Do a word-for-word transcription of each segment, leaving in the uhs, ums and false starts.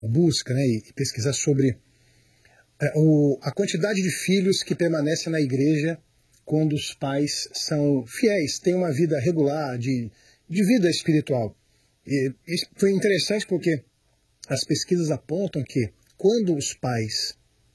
busca, né, e pesquisar sobre é, o, a quantidade de filhos que permanecem na igreja quando os pais são fiéis, têm uma vida regular, de, de vida espiritual. E isso foi interessante porque as pesquisas apontam que quando os pais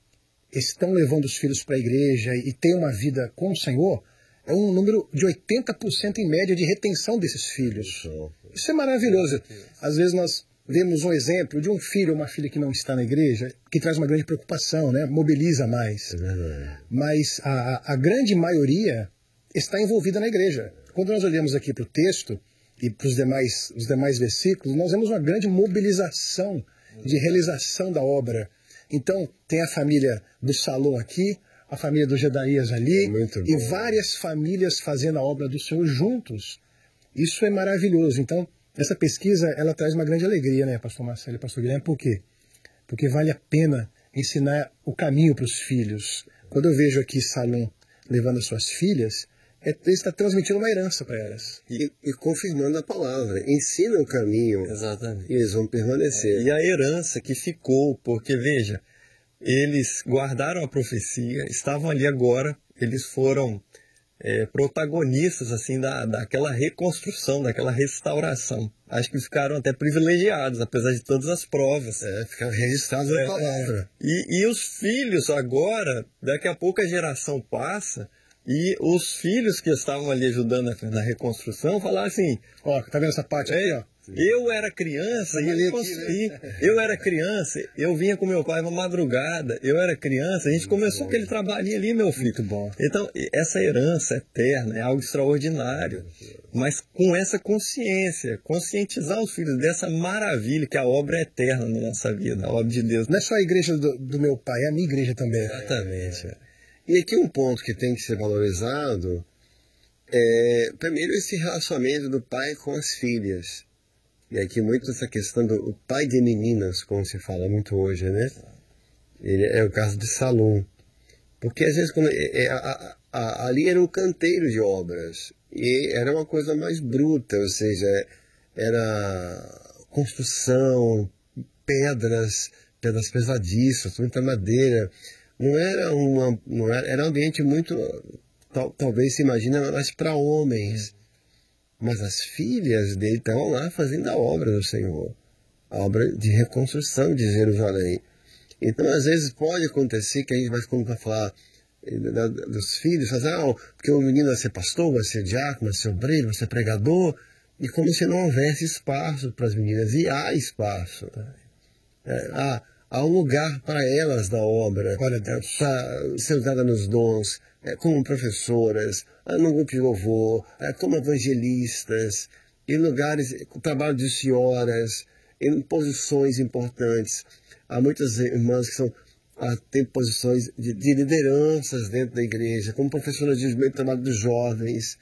estão levando os filhos para a igreja e têm uma vida com o Senhor, é um número de oitenta por cento em média de retenção desses filhos. Isso é maravilhoso. Às vezes nós vemos um exemplo de um filho ou uma filha que não está na igreja, que traz uma grande preocupação, né? Mobiliza mais. É Mas a, a grande maioria está envolvida na igreja. Quando nós olhamos aqui para o texto e para os demais, os demais versículos, nós vemos uma grande mobilização de realização da obra. Então, tem a família do Salom aqui, a família do Gedaías ali, e várias famílias fazendo a obra do Senhor juntos. Isso é maravilhoso. Então, essa pesquisa, ela traz uma grande alegria, né, pastor Marcelo e pastor Guilherme? Por quê? Porque vale a pena ensinar o caminho para os filhos. Quando eu vejo aqui Salom levando as suas filhas, é, ele está transmitindo uma herança para elas. E, e confirmando a palavra. Ensina o caminho. Exatamente. E eles vão permanecer. E a herança que ficou, porque, veja, eles guardaram a profecia, estavam ali agora, eles foram é, protagonistas assim da, daquela reconstrução, daquela restauração. Acho que ficaram até privilegiados, apesar de todas as provas. É, ficaram registrados na é, palavra. E, e os filhos agora, daqui a pouco a geração passa, e os filhos que estavam ali ajudando na, na reconstrução falaram assim... Ó, tá vendo essa parte aqui, ó? Eu era criança e eu consegui. Eu era criança, eu vinha com meu pai uma madrugada, eu era criança, a gente começou aquele trabalhinho ali, meu filho. Muito bom. Então, essa herança eterna é algo extraordinário, mas com essa consciência, conscientizar os filhos dessa maravilha que a obra é eterna na nossa vida, a obra de Deus. Não é só a igreja do, do meu pai, é a minha igreja também. Exatamente. É. E aqui um ponto que tem que ser valorizado é, primeiro, esse relacionamento do pai com as filhas. E aqui muito essa questão do pai de meninas, como se fala muito hoje, né? Ele é o caso de Salom. Porque às vezes quando, é, a, a, ali era um canteiro de obras. E era uma coisa mais bruta, ou seja, era construção, pedras, pedras pesadíssimas, muita madeira. Não era uma. Não era, era um ambiente muito. Tal, talvez se imagina, mais para homens. Mas as filhas dele estavam lá fazendo a obra do Senhor, a obra de reconstrução de Jerusalém. Então, às vezes, pode acontecer que a gente vai, quando vai falar dos filhos, fazer, ah, porque o menino vai ser pastor, vai ser diácono, vai ser obreiro, vai ser pregador, e como se não houvesse espaço para as meninas. E há espaço. É, há, há um lugar para elas da obra, para ser usada nos dons, é, como professoras, no grupo de louvor, como evangelistas, em lugares, com trabalho de senhoras, em posições importantes. Há muitas irmãs que são, têm posições de, de lideranças dentro da igreja, como professoras de trabalho dos jovens.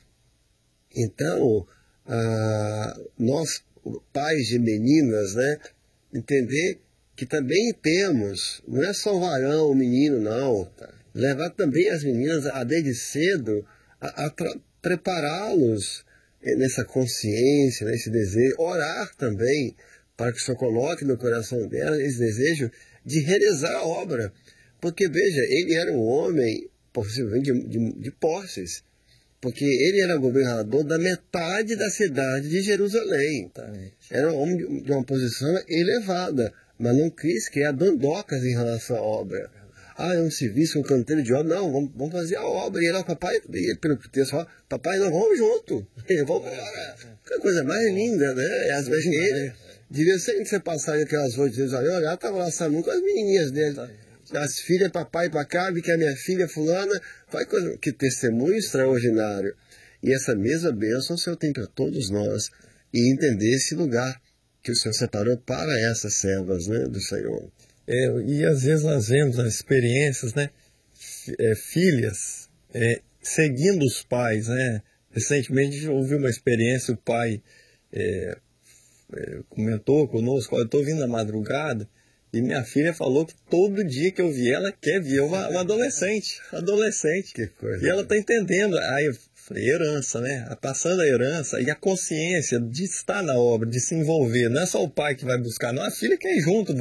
Então, ah, nós, pais de meninas, né, entender que também temos, não é só o varão, o menino, não, levar também as meninas a desde cedo a, a prepará-los nessa consciência, nesse desejo, orar também para que o Senhor coloque no coração dela esse desejo de realizar a obra. Porque, veja, ele era um homem, possivelmente, de, de, de posses, porque ele era governador da metade da cidade de Jerusalém. Tá? Era um homem de, de uma posição elevada, mas não quis criar dandocas em relação à obra. Ah, é um serviço, um canteiro de obra. Não, vamos, vamos fazer a obra. E ela, papai, e pelo texto fala, papai, nós vamos junto. Vamos embora. Que coisa mais linda, né? As vezes ele devia ser, você passar aquelas ruas de Jerusalém, olhar, estava lá Salom com as menininhas dele. As filhas, papai, para cá, vi que a minha filha fulana, faz coisa, que testemunho extraordinário. E essa mesma bênção o Senhor tem para todos nós. E entender esse lugar que o Senhor separou para essas servas, né, do Senhor. É, e às vezes nós vemos as experiências, né, é, filhas é, seguindo os pais, né. Recentemente houve uma experiência, o pai é, é, comentou conosco, eu estou vindo na madrugada e minha filha falou que todo dia que eu vi ela quer ver uma, uma adolescente, adolescente. Que coisa. E ela está entendendo. Aí Falei, herança, né? Passando a herança e a consciência de estar na obra, de se envolver. Não é só o pai que vai buscar, não, a filha quer ir junto.